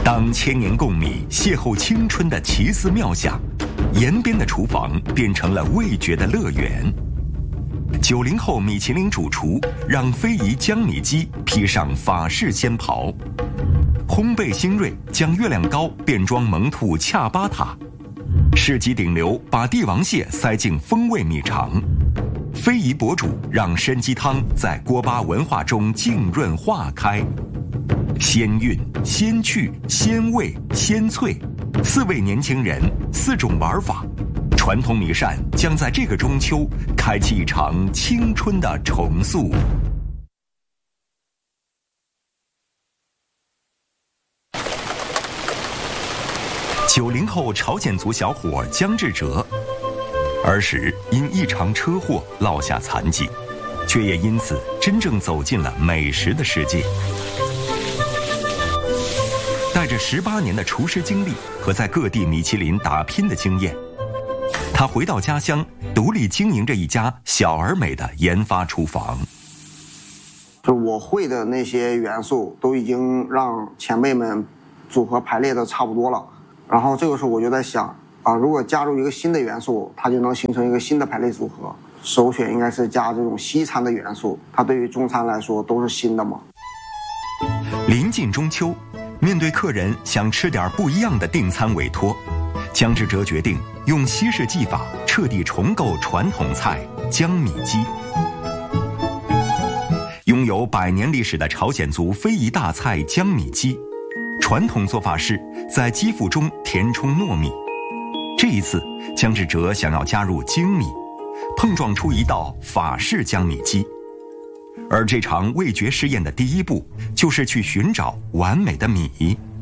当千年贡米邂逅青春的奇思妙想，延边的厨房变成了味觉的乐园。90后米其林主厨让非遗江米鸡披上法式仙袍，烘焙新锐将月亮糕变装萌兔恰巴塔，市级顶流把帝王蟹塞进风味米肠，非遗博主让参鸡汤在锅巴文化中浸润化开。鲜韵、鲜趣、鲜味、鲜脆，4位年轻人，4种玩法，传统米膳将在这个中秋开启一场青春的重塑。90后朝鲜族小伙姜志哲，儿时因一场车祸落下残疾，却也因此真正走进了美食的世界。带着18年的厨师经历和在各地米其林打拼的经验，他回到家乡，独立经营着一家小而美的研发厨房。 就我会的那些元素都已经让前辈们组合排列的差不多了，然后这个时候我就在想啊，如果加入一个新的元素，它就能形成一个新的排列组合。首选应该是加这种西餐的元素，它对于中餐来说都是新的嘛。 临近中秋，面对客人想吃点不一样的订餐委托，姜志哲决定用西式技法彻底重构传统菜江米鸡。拥有100年历史的朝鲜族非遗大菜江米鸡，传统做法是在鸡腹中填充糯米。这一次，姜志哲想要加入精米，碰撞出一道法式江米鸡。而这场味觉试验的第一步，就是去寻找完美的米。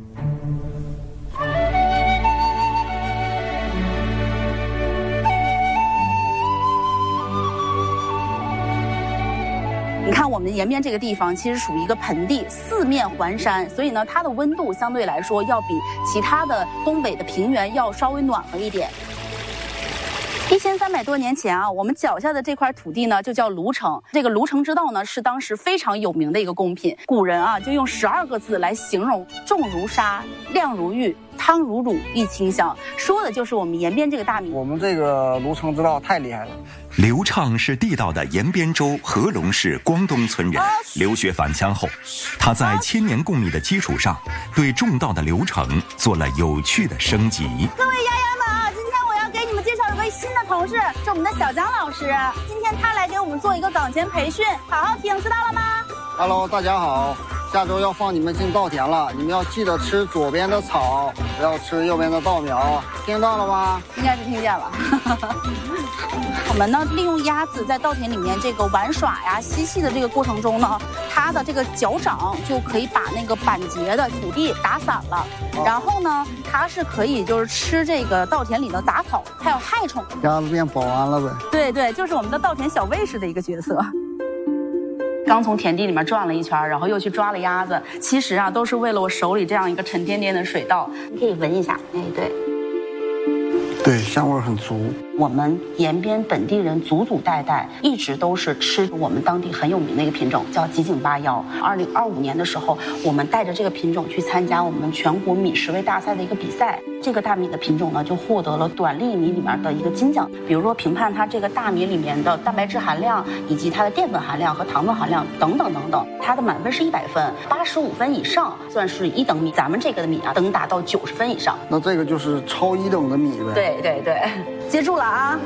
你看我们延边这个地方其实属于一个盆地，四面环山，所以呢它的温度相对来说要比其他的东北的平原要稍微暖和一点。1300多年前啊，我们脚下的这块土地呢就叫卢城。这个卢城之道呢是当时非常有名的一个贡品，古人啊就用12个字来形容：重如沙，亮如玉，汤如乳，益清香，说的就是我们延边这个大米。 我们这个卢城之道太厉害了。 刘畅是地道的延边州合龙市光东村人，留学返乡后，他在千年贡米的基础上，对种稻的流程做了有趣的升级。 各位丫丫们啊，今天我要给你们介绍一位新的同事，是我们的小姜老师。今天他来给我们做一个岗前培训，好好听，知道了吗 ？Hello， 大家好。下周要放你们进稻田了，你们要记得吃左边的草，不要吃右边的稻苗，听到了吗？ 应该是听见了。我们呢，利用鸭子在稻田里面这个玩耍呀、嬉戏的这个过程中呢，它的这个脚掌就可以把那个板结的土地打散了。然后呢，它是可以就是吃这个稻田里的杂草，还有害虫。 鸭子变保安了呗？ 对对，就是我们的稻田小卫士的一个角色。刚从田地里面转了一圈，然后又去抓了鸭子。其实啊，都是为了我手里这样一个沉甸甸的水稻。你可以闻一下，哎，对， 香味很足。 我们延边本地人祖祖代代一直都是吃我们当地很有名的一个品种，叫吉井81。2025年的时候，我们带着这个品种去参加我们全国米食味大赛的一个比赛。这个大米的品种呢，就获得了短粒米里面的一个金奖。比如说评判它这个大米里面的蛋白质含量，以及它的淀粉含量和糖分含量等等等等。它的满分是100分，85分以上算是1等米。咱们这个的米啊，能达到90分以上。 那这个就是超1等的米呗？ 对对对，接住了啊！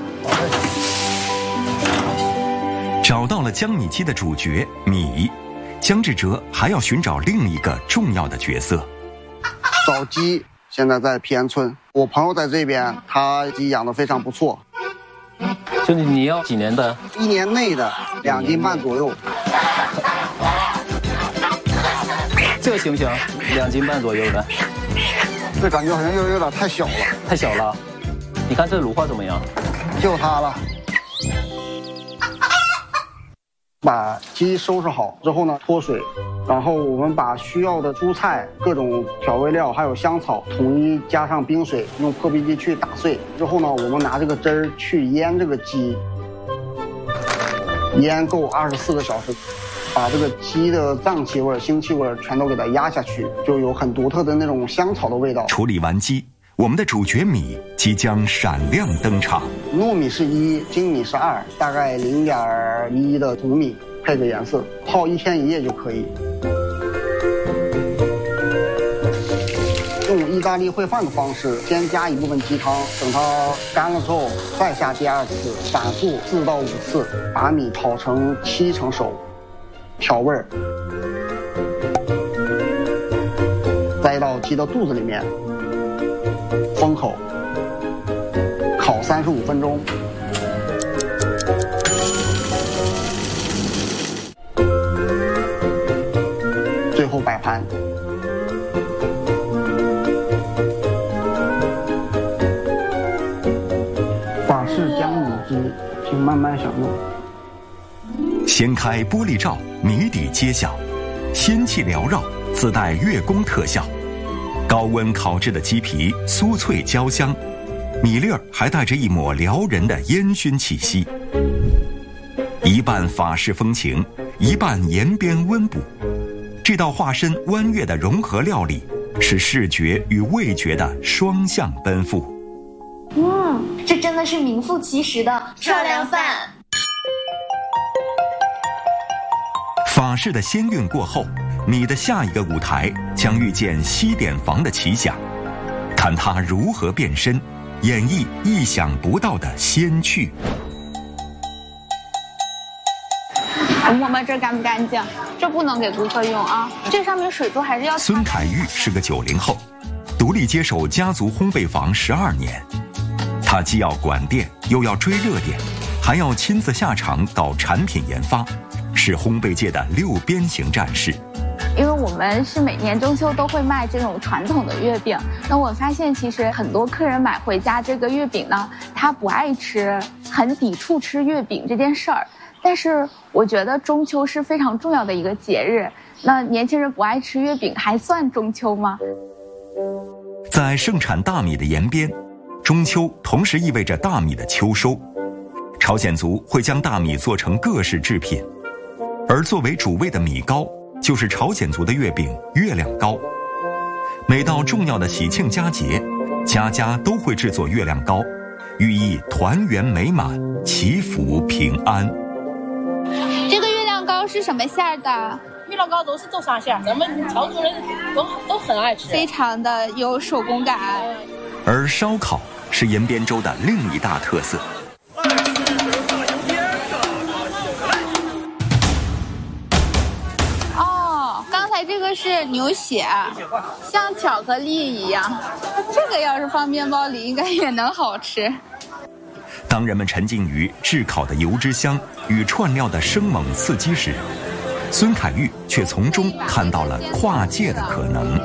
找到了江米鸡的主角米，姜志哲还要寻找另一个重要的角色。 找鸡现在在平安村，我朋友在这边，他鸡养得非常不错。 就你要几年的 ？1年内的2斤半左右。 这个行不行？2斤半左右的。 这感觉好像有点太小了。 太小了。你看这乳化怎么样？ 就它了。把鸡收拾好之后呢，脱水，然后我们把需要的蔬菜、各种调味料还有香草统一加上冰水，用破壁机去打碎。之后呢，我们拿这个汁儿去腌这个鸡，腌够24个小时。 把这个鸡的脏气味、腥气味全都给它压下去，就有很独特的那种香草的味道。 处理完鸡，我们的主角米即将闪亮登场。 糯米是1，精米是2，大概0.1的粗米配个颜色，泡1天1夜就可以。用意大利烩饭的方式，先加一部分鸡汤，等它干了之后再下第2次，反复4到5次，把米炒成7成熟，调味儿，栽到鸡的肚子里面，封口，烤35分钟。最后摆盘。法式姜母鸡，请慢慢享用。 掀开玻璃罩，谜底揭晓，仙气缭绕，自带月宫特效。高温烤制的鸡皮酥脆焦香，米粒儿还带着一抹撩人的烟熏气息。一半法式风情，一半延边温补，这道化身弯月的融合料理，是视觉与味觉的双向奔赴。 这真的是名副其实的漂亮饭。 法式的仙韵过后，你的下一个舞台将遇见西点房的奇想，看它如何变身，演绎意想不到的仙趣。 摸摸这干不干净？这不能给顾客用啊！这上面水珠还是要。 孙凯玉是个90后，独立接手家族烘焙坊12年。他既要管店，又要追热点，还要亲自下场搞产品研发，是烘焙界的6边形战士。 因为我们是每年中秋都会卖这种传统的月饼，那我发现其实很多客人买回家这个月饼呢，他不爱吃，很抵触吃月饼这件事儿。但是我觉得中秋是非常重要的一个节日，那年轻人不爱吃月饼还算中秋吗？ 在盛产大米的延边，中秋同时意味着大米的秋收。朝鲜族会将大米做成各式制品，而作为主味的米糕就是朝鲜族的月饼月亮糕。每到重要的喜庆佳节，家家都会制作月亮糕，寓意团圆美满、祈福平安。 这个月亮糕是什么馅儿的？ 月亮糕都是豆沙馅，咱们潮族人都很爱吃， 非常的有手工感。 而烧烤是延边州的另一大特色。 哦，刚才这个是牛血，像巧克力一样。这个要是放面包里，应该也能好吃。 当人们沉浸于炙烤的油脂香与串料的生猛刺激时，孙凯玉却从中看到了跨界的可能。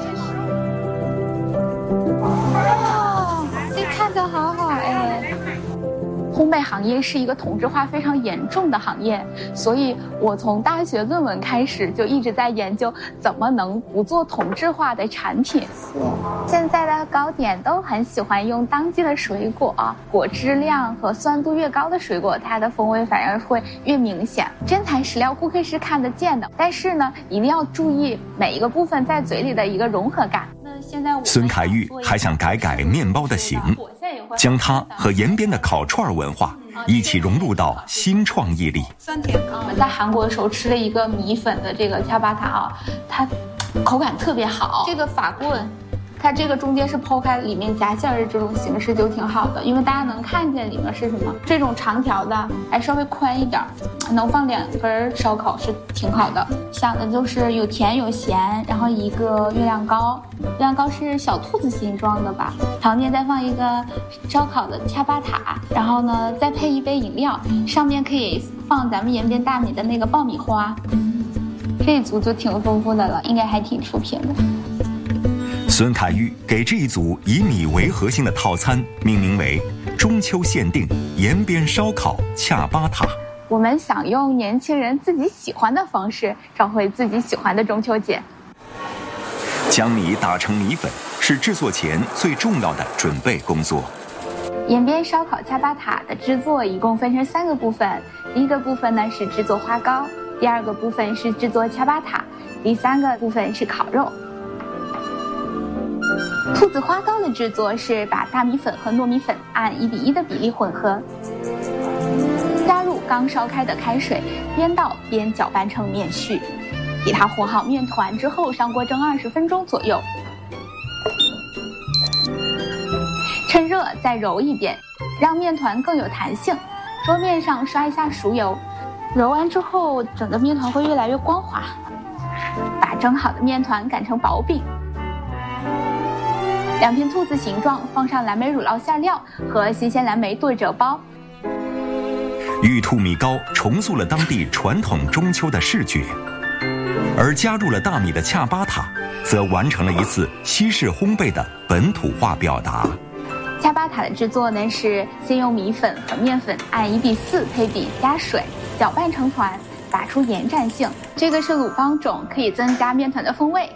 哦，这看着好好哎。烘焙行业是一个同质化非常严重的行业，所以我从大学论文开始就一直在研究怎么能不做同质化的产品。现在的糕点都很喜欢用当季的水果，果汁量和酸度越高的水果，它的风味反而会越明显。真材实料，顾客是看得见的，但是呢，一定要注意每一个部分在嘴里的一个融合感。 孙凯玉还想改面包的形，将它和延边的烤串文化一起融入到新创意里。 酸甜我们在韩国的时候吃了一个米粉的这个恰巴塔它口感特别好。这个法棍，它这个中间是剖开，里面夹馅儿的这种形式就挺好的，因为大家能看见里面是什么。这种长条的还稍微宽一点，能放2根烧烤是挺好的。想的就是有甜有咸，然后一个月亮糕，月亮糕是小兔子形状的吧，旁边再放一个烧烤的恰巴塔，然后呢再配一杯饮料，上面可以放咱们延边大米的那个爆米花，这一组就挺丰富的了，应该还挺出品的。 孙凯玉给这一组以米为核心的套餐命名为中秋限定延边烧烤恰巴塔。 我们想用年轻人自己喜欢的方式找回自己喜欢的中秋节。 将米打成米粉是制作前最重要的准备工作。 延边烧烤恰巴塔的制作一共分成3个部分，第一个部分呢是制作花糕， 第2个部分是制作恰巴塔，第3个部分是烤肉。兔子花糕的制作是把大米粉和糯米粉按1:1的比例混合，加入刚烧开的开水，边倒边搅拌成面絮。给它和好面团之后，上锅蒸20分钟左右。趁热再揉一遍，让面团更有弹性。桌面上刷一下熟油，揉完之后，整个面团会越来越光滑。把蒸好的面团擀成薄饼，2片兔子形状，放上蓝莓乳酪馅料和新鲜蓝莓对折包。 玉兔米糕重塑了当地传统中秋的视觉，而加入了大米的恰巴塔，则完成了一次西式烘焙的本土化表达。 恰巴塔的制作呢，是先用米粉和面粉按1:4配比加水搅拌成团，打出延展性。这个是鲁邦种，可以增加面团的风味。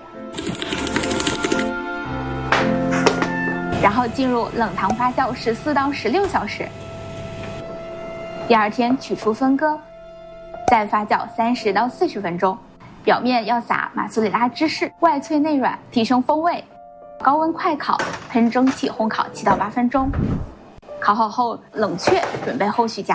然后进入冷藏发酵14到16小时。第2天取出分割，再发酵30到40分钟。表面要撒马苏里拉芝士，外脆内软，提升风味。高温快烤，喷蒸汽烘烤7到8分钟。烤好后冷却，准备后续加